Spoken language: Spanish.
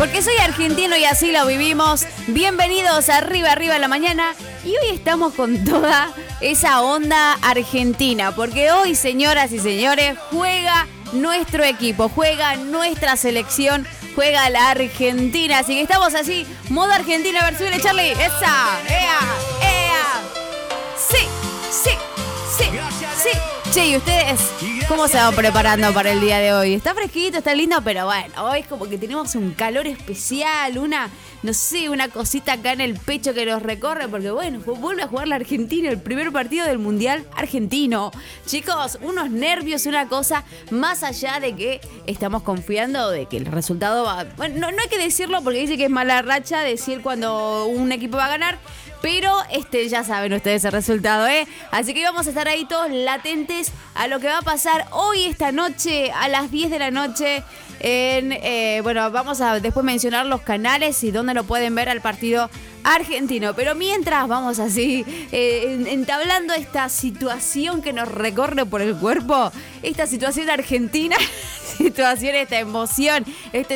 porque soy argentino y así lo vivimos. Bienvenidos a Arriba Arriba en la Mañana. Y hoy estamos con toda esa onda argentina, porque hoy, señoras y señores, juega nuestro equipo, juega nuestra selección, juega la Argentina. Así que estamos así, modo Argentina. A ver, súbele, Charlie. ¡Esa! ¡Ea! ¡Sí! ¡Sí! ¡Sí! ¡Sí! Che, ¿y ustedes cómo se van preparando para el día de hoy? Está fresquito, está lindo, pero bueno, hoy es como que tenemos un calor especial, una cosita acá en el pecho que nos recorre, porque bueno, vuelve a jugar la Argentina, el primer partido del Mundial argentino. Chicos, unos nervios, una cosa, más allá de que estamos confiando de que el resultado va... Bueno, no hay que decirlo porque dice que es mala racha decir cuando un equipo va a ganar, pero ya saben ustedes el resultado, ¿eh? Así que vamos a estar ahí todos latentes a lo que va a pasar hoy, esta noche, a las 10 de la noche. Bueno, vamos a después mencionar los canales y dónde lo pueden ver al partido argentino. Pero mientras vamos así, entablando esta situación que nos recorre por el cuerpo, esta situación argentina, esta emoción, este